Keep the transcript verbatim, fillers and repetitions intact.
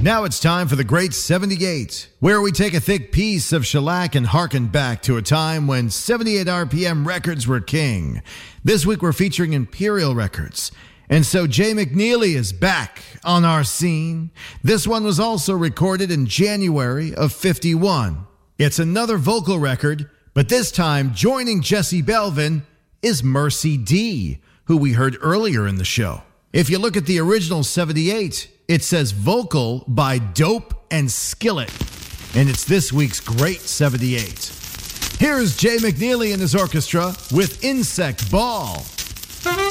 Now it's time for the Great seventy-eight, where we take a thick piece of shellac and harken back to a time when seventy-eight R P M records were king. This week we're featuring Imperial Records. And so Jay McNeely is back on our scene. This one was also recorded in January of fifty-one. It's another vocal record, but this time joining Jesse Belvin is Mercy D, who we heard earlier in the show. If you look at the original seventy-eight, it says vocal by Dope and Skillet. And it's this week's Great seventy-eight. Here's Jay McNeely and his orchestra with Insect Ball.